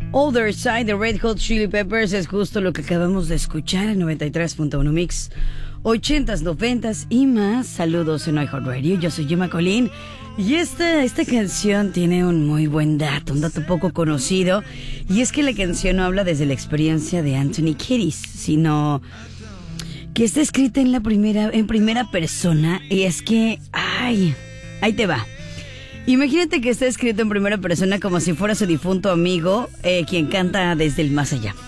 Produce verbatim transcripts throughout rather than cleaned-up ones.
Other Side de Red Hot Chili Peppers es justo lo que acabamos de escuchar en noventa y tres punto uno Mix. ochentas, noventas y más. Saludos en iHeartRadio. Yo soy Gemma Colín. Y esta, esta canción tiene un muy buen dato, un dato poco conocido. Y es que la canción no habla desde la experiencia de Anthony Kiedis, sino que está escrita en la primera, en primera persona. Y es que, ay, ahí te va. Imagínate que está escrito en primera persona como si fuera su difunto amigo, eh, quien canta desde el más allá.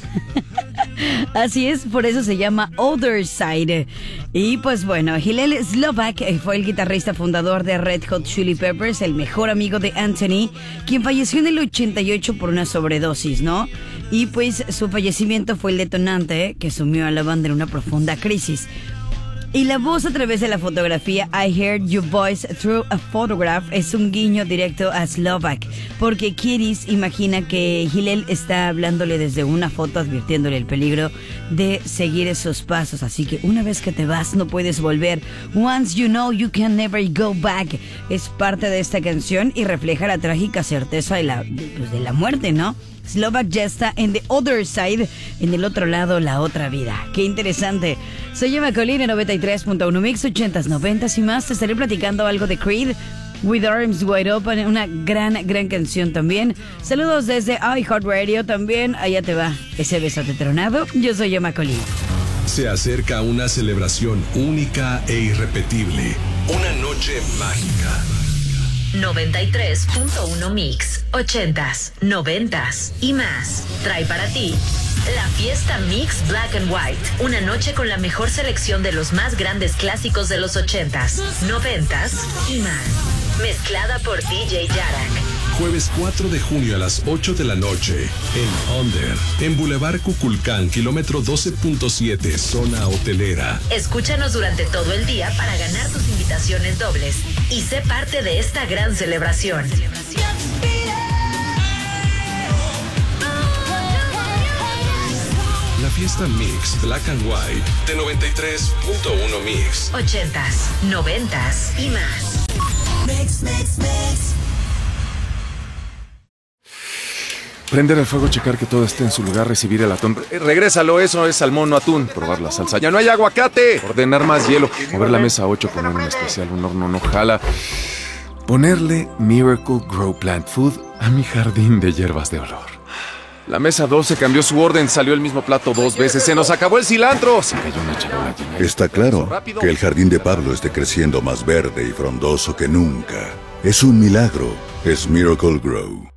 Así es, por eso se llama Other Side. Y pues bueno, Hillel Slovak fue el guitarrista fundador de Red Hot Chili Peppers, el mejor amigo de Anthony, quien falleció en el ochenta y ocho por una sobredosis, ¿no? Y pues su fallecimiento fue el detonante que sumió a la banda en una profunda crisis. Y la voz a través de la fotografía I Heard Your Voice Through a Photograph es un guiño directo a Slovak, porque Kiedis imagina que Hillel está hablándole desde una foto, advirtiéndole el peligro de seguir esos pasos. Así que una vez que te vas no puedes volver. Once you know you can never go back. Es parte de esta canción y refleja la trágica certeza de la, de, de la muerte, ¿no? Slovak ya está en The Other Side, en el otro lado, la otra vida. Qué interesante. Soy Gemma Colín en noventa y tres punto uno Mix, ochentas, noventas y más. Te estaré platicando algo de Creed, With Arms Wide Open, una gran, gran canción también. Saludos desde iHeartRadio también. Allá te va ese besote tronado. Yo soy Gemma Colín. Se acerca una celebración única e irrepetible. Una noche mágica. noventa y tres punto uno Mix, ochentas, noventas y más. Trae para ti la fiesta Mix Black and White. Una noche con la mejor selección de los más grandes clásicos de los ochentas, noventas y más. Mezclada por D J Yarak. Jueves cuatro de junio a las ocho de la noche en Under, en Boulevard Cuculcán, kilómetro doce punto siete, zona hotelera. Escúchanos durante todo el día para ganar tus invitaciones dobles y sé parte de esta gran celebración. La fiesta Mix Black and White de noventa y tres punto uno Mix. Ochentas, noventas y más. Mix, mix, mix. Prender el fuego, checar que todo esté en su lugar, recibir el atún. Eh, regrésalo, eso es salmón, no atún. Probar la salsa. ¡Ya no hay aguacate! Ordenar más hielo. Mover la mesa ocho, poner un especial, un horno no jala. Ponerle Miracle Grow Plant Food a mi jardín de hierbas de olor. La mesa doce cambió su orden, salió el mismo plato dos veces. ¡Se nos acabó el cilantro! Se cayó una charola llena. Está claro que el jardín de Pablo esté creciendo más verde y frondoso que nunca. Es un milagro. Es Miracle Grow.